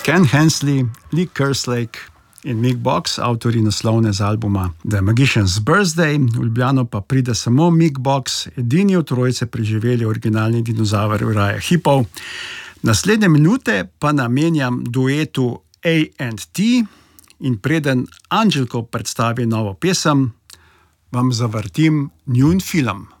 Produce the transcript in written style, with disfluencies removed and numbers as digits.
Ken Hensley, Lee Kerslake in Mick Box, avtori naslovne z albuma The Magician's Birthday. V Ljubljano pa pride samo Mick Box, edini od trojice preživeli originalni dinozaver raje hipov. Naslednje minute pa namenjam duetu A&T in preden Anđelko predstavi novo pesem, vam zavrtim njun film.